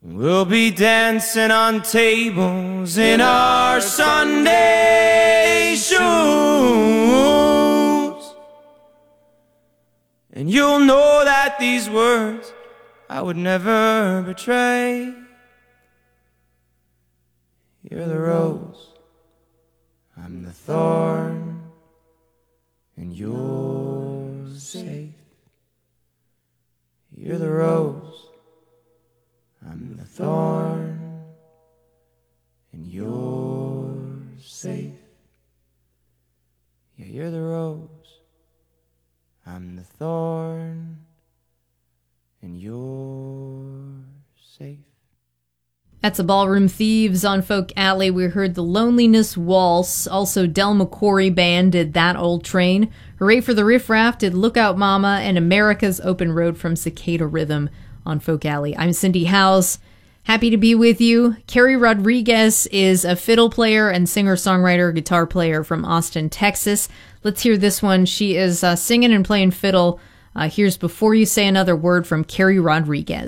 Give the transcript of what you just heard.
We'll be dancing on tables in our Sunday shoes, and you'll know that these words I would never betray. You're the rose, I'm the thorn, and you're safe. You're the rose, I'm the thorn, and you're safe. Yeah, you're the rose, I'm the thorn, and you're safe. That's the Ballroom Thieves on Folk Alley. We heard the Loneliness Waltz. Also, Del McCoury Band did That Old Train. Hooray for the Riff Raff did Lookout Mama, and America's Open Road from Cicada Rhythm on Folk Alley. I'm Cindy Howes. Happy to be with you. Carrie Rodriguez is a fiddle player and singer-songwriter, guitar player from Austin, Texas. Let's hear this one. She is singing and playing fiddle. Here's Before You Say Another Word from Carrie Rodriguez.